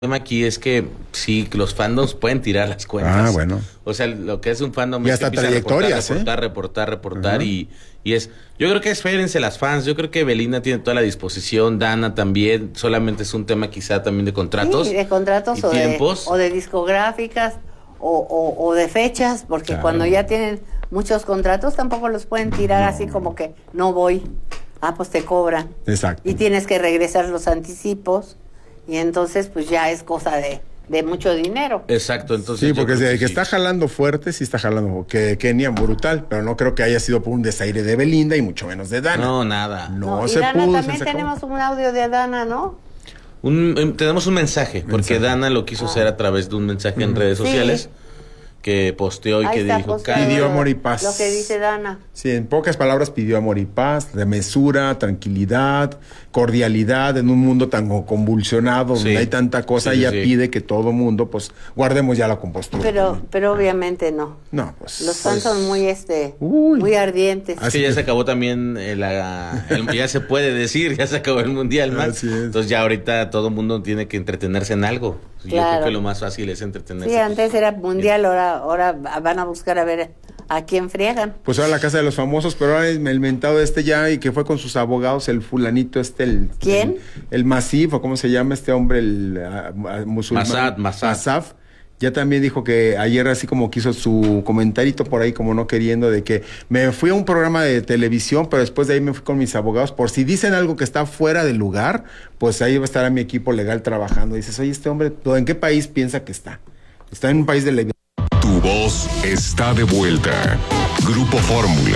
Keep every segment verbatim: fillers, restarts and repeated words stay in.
tema aquí es que sí, los fandoms pueden tirar las cuentas. Ah, bueno. O sea, lo que es un fandom y es hasta que empieza trayectorias, a reportar, ¿eh? reportar, reportar, reportar, uh-huh. y, y es... Yo creo que espérense las fans, yo creo que Belinda tiene toda la disposición, Dana también, solamente es un tema quizá también de contratos. Sí, de contratos o de, o de discográficas o, o, o de fechas, porque claro. Cuando ya tienen muchos contratos tampoco los pueden tirar no. Así como que no voy, ah, pues te cobran. Exacto. Y tienes que regresar los anticipos. Y entonces, pues ya es cosa de, de mucho dinero. Exacto, entonces. Sí, porque el que, que sí. está jalando fuerte, sí está jalando. Que Kenia brutal, pero no creo que haya sido por un desaire de Belinda y mucho menos de Dana. No, nada. No, no se y Dana pudo. También tenemos un audio de Dana, ¿no? Un, tenemos un mensaje, porque mensaje. Dana lo quiso ah. hacer a través de un mensaje mm. en redes sí. sociales. Que posteó y Ahí que dijo pidió amor y paz. Lo que dice Dana. Sí, en pocas palabras pidió amor y paz, de mesura, tranquilidad, cordialidad en un mundo tan convulsionado, sí. donde hay tanta cosa, sí, ella sí. pide que todo mundo, pues, guardemos ya la compostura. Pero, pero obviamente no. No, pues. Los fans pues, son muy, este, uy. muy ardientes. Así que ya se acabó también, el, el, ya se puede decir, ya se acabó el mundial, man. Entonces ya ahorita todo el mundo tiene que entretenerse en algo. Claro. Yo creo que lo más fácil es entretenerse. Sí, antes era mundial, ahora, ahora van a buscar a ver a quién friegan. Pues ahora la casa de los famosos, pero ahora el mentado este ya, y que fue con sus abogados, el fulanito este, el... ¿Quién? El, el Masif, o cómo se llama este hombre, el uh, musulmán. Masad, Masad. Masaf. Ya también dijo que ayer así como quiso su comentarito por ahí, como no queriendo, de que me fui a un programa de televisión, pero después de ahí me fui con mis abogados, por si dicen algo que está fuera de lugar, pues ahí va a estar a mi equipo legal trabajando. Y dices, oye, este hombre, ¿en qué país piensa que está? Está en un país de ley. Tu voz está de vuelta. Grupo Fórmula.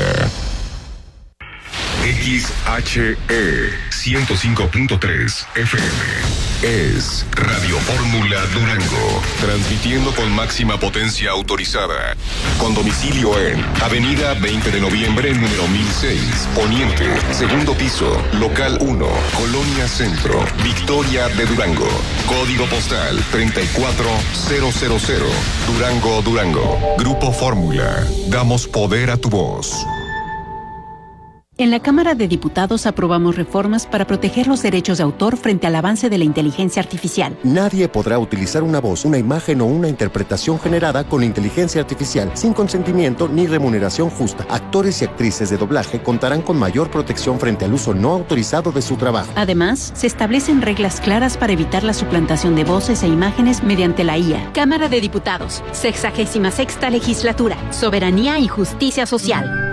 X H E ciento cinco punto tres F M es Radio Fórmula Durango, transmitiendo con máxima potencia autorizada, con domicilio en Avenida veinte de noviembre, número mil seis, Poniente, segundo piso, local uno, Colonia Centro, Victoria de Durango, código postal treinta y cuatro mil, Durango, Durango. Grupo Fórmula, damos poder a tu voz. En la Cámara de Diputados aprobamos reformas para proteger los derechos de autor frente al avance de la inteligencia artificial. Nadie podrá utilizar una voz, una imagen o una interpretación generada con inteligencia artificial sin consentimiento ni remuneración justa. Actores y actrices de doblaje contarán con mayor protección frente al uso no autorizado de su trabajo. Además, se establecen reglas claras para evitar la suplantación de voces e imágenes mediante la I A. Cámara de Diputados, sexagésima sexta legislatura, soberanía y justicia social.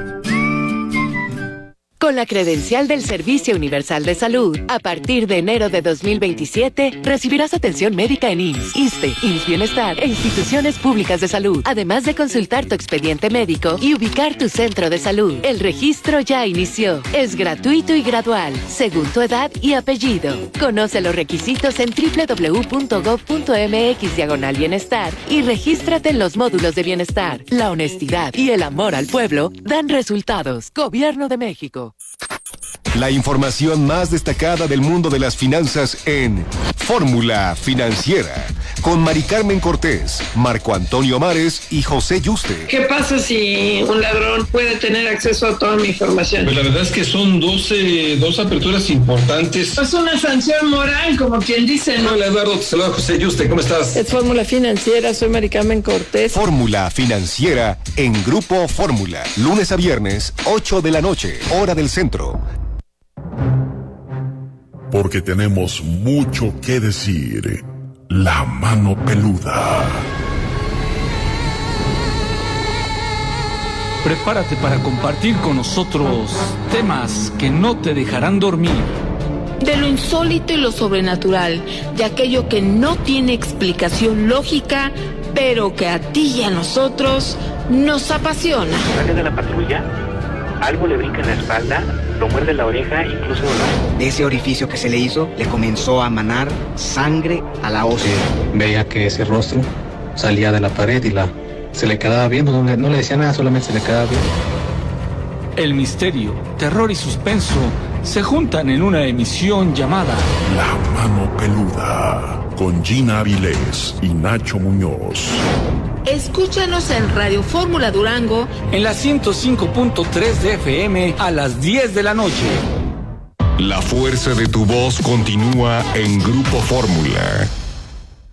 Con la credencial del Servicio Universal de Salud, a partir de enero de dos mil veintisiete, recibirás atención médica en I M S S, ISSSTE, I M S S Bienestar e instituciones públicas de salud, además de consultar tu expediente médico y ubicar tu centro de salud. El registro ya inició. Es gratuito y gradual, según tu edad y apellido. Conoce los requisitos en doble u doble u doble u punto gob punto mx diagonal bienestar y regístrate en los módulos de bienestar. La honestidad y el amor al pueblo dan resultados. Gobierno de México. La información más destacada del mundo de las finanzas en Fórmula Financiera, con Mari Carmen Cortés, Marco Antonio Mares y José Yuste. ¿Qué pasa si un ladrón puede tener acceso a toda mi información? Pues la verdad es que son dos, eh, dos aperturas importantes. Es una sanción moral, como quien dice, ¿no? Hola Eduardo, te saluda José Yuste, ¿cómo estás? Es Fórmula Financiera, soy Mari Carmen Cortés. Fórmula Financiera en Grupo Fórmula, lunes a viernes, ocho de la noche, hora del centro. Porque tenemos mucho que decir. La mano peluda. Prepárate para compartir con nosotros temas que no te dejarán dormir. De lo insólito y lo sobrenatural, de aquello que no tiene explicación lógica, pero que a ti y a nosotros nos apasiona. Sale de la patrulla, algo le brinca en la espalda, lo muerde la oreja, incluso dolor. De ese orificio que se le hizo, le comenzó a manar sangre a la ósea. Veía que ese rostro salía de la pared y la se le quedaba viendo, no le, no le decía nada, solamente se le quedaba viendo. El misterio, terror y suspenso se juntan en una emisión llamada La Mano Peluda, con Gina Avilés y Nacho Muñoz. Escúchanos en Radio Fórmula Durango en la ciento cinco punto tres de F M a las diez de la noche. La fuerza de tu voz continúa en Grupo Fórmula.